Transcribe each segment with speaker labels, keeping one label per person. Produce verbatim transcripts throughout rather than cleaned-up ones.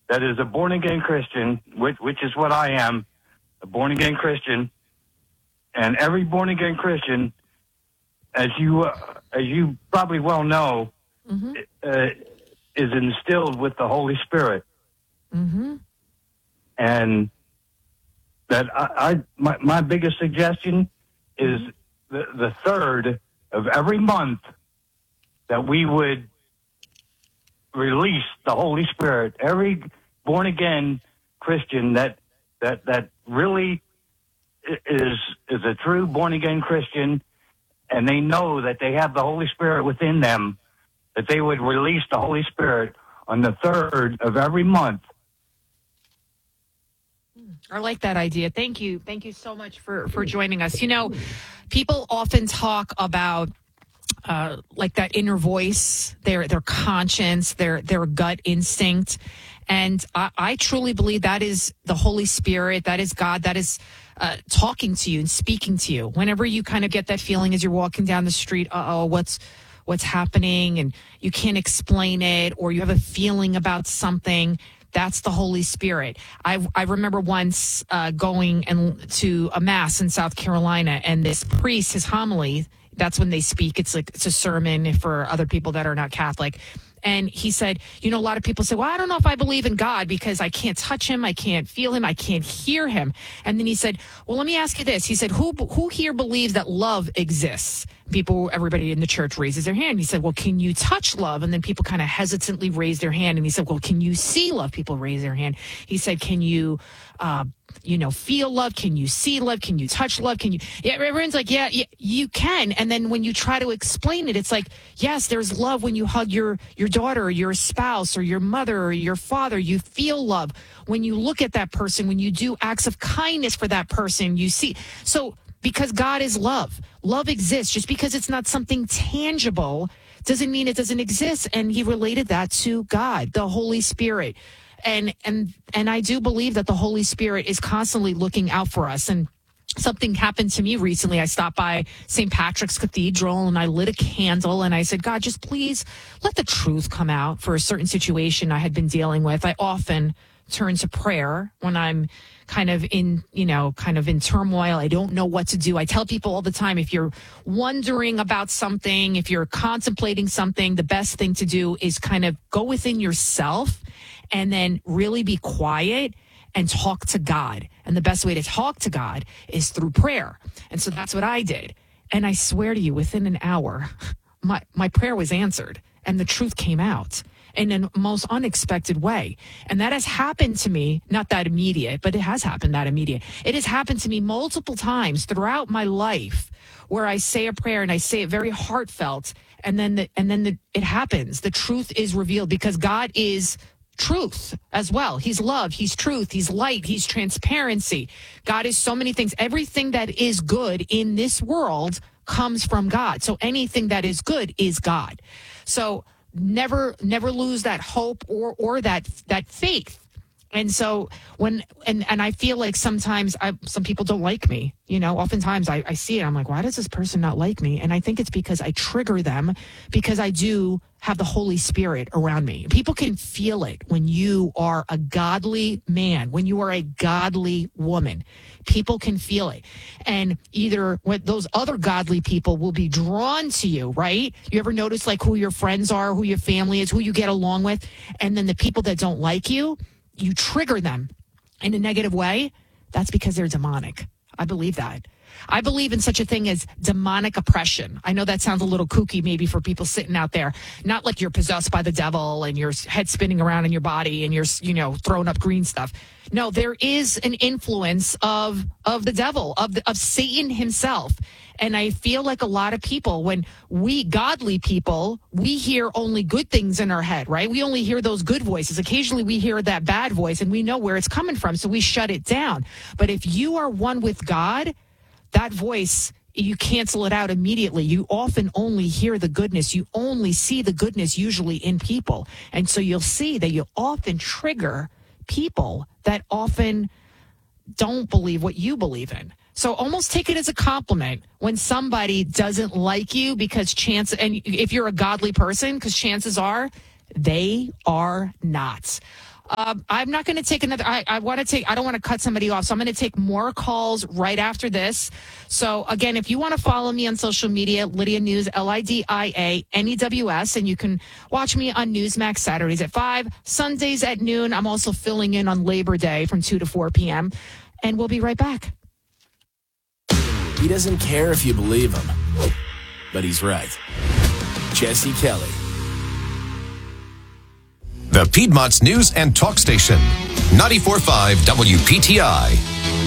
Speaker 1: that is a born-again Christian, which, which is what I am, a born-again Christian, and every born-again Christian, as you uh, as you probably well know, mm-hmm. uh, is instilled with the Holy Spirit.
Speaker 2: Mm-hmm.
Speaker 1: And that I, I my, my biggest suggestion is the, the third of every month that we would release the Holy Spirit. Every born-again Christian that that that really is is a true born-again Christian, and they know that they have the Holy Spirit within them, that they would release the Holy Spirit on the third of every month.
Speaker 2: I like that idea. Thank you. Thank you so much for, for joining us. You know, people often talk about uh, like that inner voice, their their conscience, their their gut instinct. And I, I truly believe that is the Holy Spirit. That is God. That is uh, talking to you and speaking to you. Whenever you kind of get that feeling as you're walking down the street, uh-oh, what's what's happening, and you can't explain it, or you have a feeling about something, that's the Holy Spirit. I I remember once uh, going and to a mass in South Carolina, and this priest, his homily, that's when they speak. It's like it's a sermon for other people that are not Catholic. And he said, you know, a lot of people say, well, I don't know if I believe in God because I can't touch him, I can't feel him, I can't hear him. And then he said, well, let me ask you this. He said, who who here believes that love exists? People, everybody in the church raises their hand. He said, well, can you touch love? And then people kind of hesitantly raise their hand. And he said, well, can you see love? People raise their hand. He said, can you, uh, you know, feel love? Can you see love? Can you touch love? Can you? Yeah, everyone's like, yeah, yeah, you can. And then when you try to explain it, it's like, yes, there's love when you hug your your daughter or your spouse or your mother or your father. You feel love when you look at that person. When you do acts of kindness for that person, you see. So because God is love, love exists. Just because it's not something tangible doesn't mean it doesn't exist. And he related that to God, the Holy Spirit. And and and I do believe that the Holy Spirit is constantly looking out for us. And something happened to me recently. I stopped by Saint Patrick's Cathedral and I lit a candle and I said, God, just please let the truth come out for a certain situation I had been dealing with. I often turn to prayer when I'm kind of in, you know, kind of in turmoil. I don't know what to do. I tell people all the time, if you're wondering about something, if you're contemplating something, the best thing to do is kind of go within yourself and then really be quiet and talk to God. And the best way to talk to God is through prayer. And so that's what I did. And I swear to you, within an hour, my, my prayer was answered and the truth came out in a most unexpected way. And that has happened to me, not that immediate, but it has happened that immediate. It has happened to me multiple times throughout my life where I say a prayer and I say it very heartfelt. And then the, and then the, it happens. The truth is revealed because God is truth as well. He's love. He's truth. He's light. He's transparency. God is so many things. Everything that is good in this world comes from God. So anything that is good is God. So never, never lose that hope or, or that, that faith. And so when, and, and I feel like sometimes I, some people don't like me, you know, oftentimes I, I see it. I'm like, why does this person not like me? And I think it's because I trigger them because I do have the Holy Spirit around me. People can feel it when you are a godly man, when you are a godly woman. People can feel it. And either when those other godly people will be drawn to you, right? You ever notice like who your friends are, who your family is, who you get along with, and then the people that don't like you, you trigger them in a negative way. That's because they're demonic. I believe that. I believe in such a thing as demonic oppression. I know that sounds a little kooky maybe for people sitting out there. Not like you're possessed by the devil and your head spinning around in your body and you're, you know, throwing up green stuff. No, there is an influence of of the devil, of the, of Satan himself. And I feel like a lot of people, when we godly people, we hear only good things in our head, right? We only hear those good voices. Occasionally we hear that bad voice and we know where it's coming from, so we shut it down. But if you are one with God, that voice, you cancel it out immediately. You often only hear the goodness. You only see the goodness usually in people. And so you'll see that you'll often trigger people that often don't believe what you believe in. So almost take it as a compliment when somebody doesn't like you because chance, and if you're a godly person, because chances are they are not. Um, I'm not going to take another. I, I want to take. I don't want to cut somebody off, so I'm going to take more calls right after this. So again, if you want to follow me on social media, Lydia News, L I D I A N E W S, and you can watch me on Newsmax Saturdays at five, Sundays at noon. I'm also filling in on Labor Day from two to four p.m. And we'll be right back.
Speaker 3: He doesn't care if you believe him, but he's right. Jesse Kelly.
Speaker 4: The Piedmont's News and Talk Station, ninety-four point five W P T I.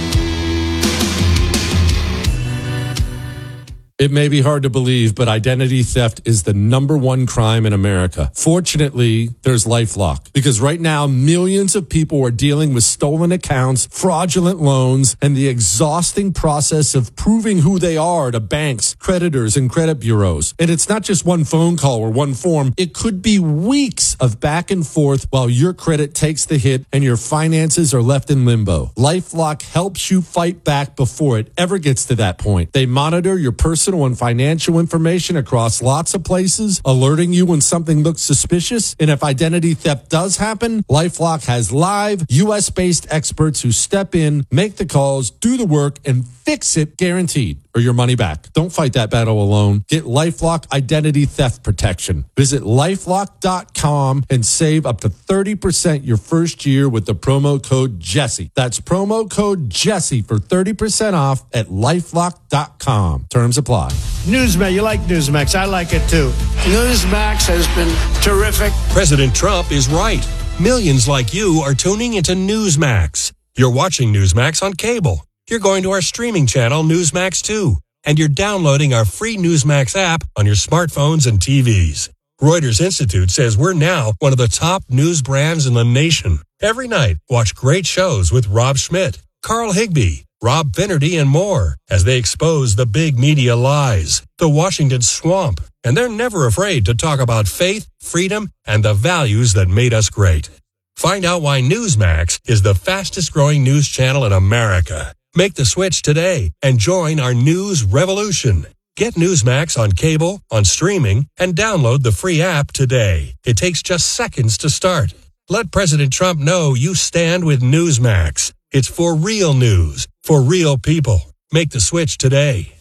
Speaker 5: It may be hard to believe, but identity theft is the number one crime in America. Fortunately, there's LifeLock, because right now, millions of people are dealing with stolen accounts, fraudulent loans, and the exhausting process of proving who they are to banks, creditors, and credit bureaus. And it's not just one phone call or one form. It could be weeks of back and forth while your credit takes the hit and your finances are left in limbo. LifeLock helps you fight back before it ever gets to that point. They monitor your personal and financial information across lots of places, alerting you when something looks suspicious. And if identity theft does happen, LifeLock has live U S-based experts who step in, make the calls, do the work, and fix it guaranteed, or your money back. Don't fight that battle alone. Get LifeLock identity theft protection. Visit lifelock dot com and save up to thirty percent your first year with the promo code Jesse. That's promo code Jesse for thirty percent off at lifelock dot com. Terms apply.
Speaker 6: Newsmax, you like Newsmax. I like it too. Newsmax has been terrific.
Speaker 7: President Trump is right. Millions like you are tuning into Newsmax. You're watching Newsmax on cable. You're going to our streaming channel, Newsmax two, and you're downloading our free Newsmax app on your smartphones and T Vs. Reuters Institute says we're now one of the top news brands in the nation. Every night, watch great shows with Rob Schmidt, Carl Higbie, Rob Finnerty, and more as they expose the big media lies, the Washington swamp, and they're never afraid to talk about faith, freedom, and the values that made us great. Find out why Newsmax is the fastest growing news channel in America. Make the switch today and join our news revolution. Get Newsmax on cable, on streaming, and download the free app today. It takes just seconds to start. Let President Trump know you stand with Newsmax. It's for real news, for real people. Make the switch today.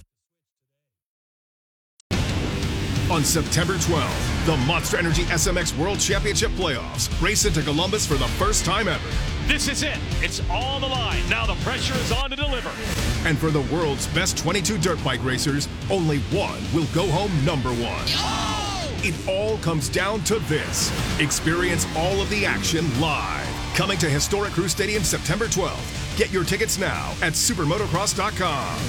Speaker 8: On September twelfth, the Monster Energy S M X World Championship Playoffs race into Columbus for the first time ever.
Speaker 9: This is it. It's all on the line. Now the pressure is on to deliver.
Speaker 8: And for the world's best twenty-two dirt bike racers, only one will go home number one. Oh! It all comes down to this. Experience all of the action live. Coming to historic Crew Stadium September twelfth. Get your tickets now at supermotocross dot com.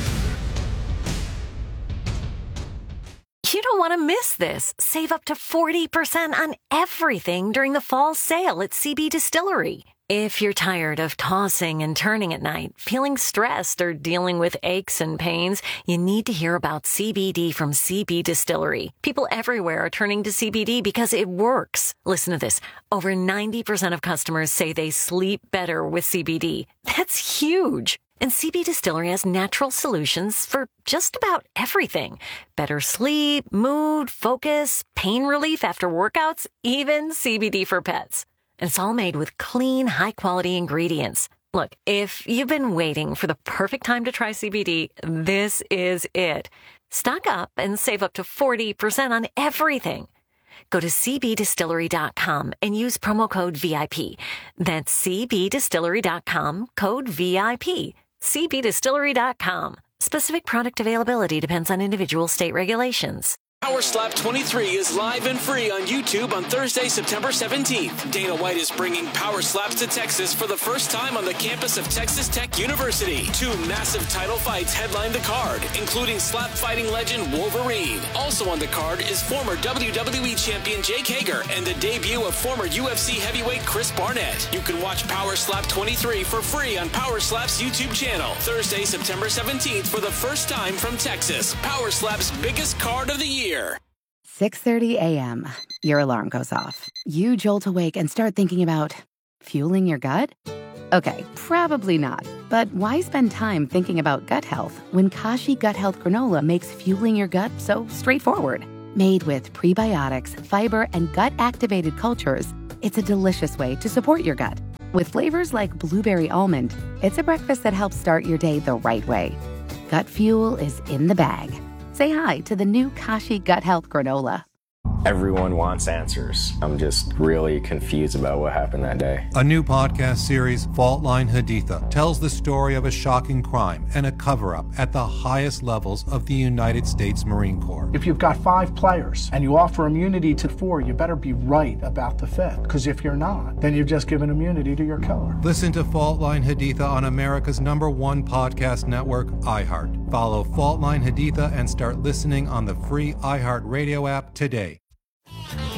Speaker 10: You don't want to miss this. Save up to forty percent on everything during the fall sale at C B Distillery. If you're tired of tossing and turning at night, feeling stressed, or dealing with aches and pains, you need to hear about C B D from C B Distillery. People everywhere are turning to C B D because it works. Listen to this. Over ninety percent of customers say they sleep better with C B D. That's huge. And C B Distillery has natural solutions for just about everything. Better sleep, mood, focus, pain relief after workouts, even C B D for pets. And it's all made with clean, high-quality ingredients. Look, if you've been waiting for the perfect time to try C B D, this is it. Stock up and save up to forty percent on everything. Go to c b distillery dot com and use promo code V I P. That's c b distillery dot com, code V I P. c b distillery dot com. Specific product availability depends on individual state regulations.
Speaker 3: Power Slap twenty-three is live and free on YouTube on Thursday, September seventeenth. Dana White is bringing Power Slaps to Texas for the first time on the campus of Texas Tech University. Two massive title fights headline the card, including slap fighting legend Wolverine. Also on the card is former W W E champion Jake Hager and the debut of former U F C heavyweight Chris Barnett. You can watch Power Slap twenty-three for free on Power Slap's YouTube channel. Thursday, September seventeenth for the first time from Texas. Power Slap's biggest card of the year.
Speaker 11: six thirty a.m. Your alarm goes off. You jolt awake and start thinking about fueling your gut? Okay, probably not. But why spend time thinking about gut health when Kashi Gut Health Granola makes fueling your gut so straightforward? Made with prebiotics, fiber, and gut-activated cultures, It's a delicious way to support your gut. With flavors like blueberry almond, it's a breakfast that helps start your day the right way. Gut Fuel is in the bag. Say hi to the new Kashi Gut Health Granola.
Speaker 12: Everyone wants answers. I'm just really confused about what happened that day.
Speaker 13: A new podcast series, Fault Line Haditha, tells the story of a shocking crime and a cover-up at the highest levels of the United States Marine Corps.
Speaker 14: If you've got five players and you offer immunity to four, you better be right about the fifth. Because if you're not, then you've just given immunity to your killer.
Speaker 13: Listen to Fault Line Haditha on America's number one podcast network, iHeart. Follow Fault Line Haditha and start listening on the free iHeart Radio app today.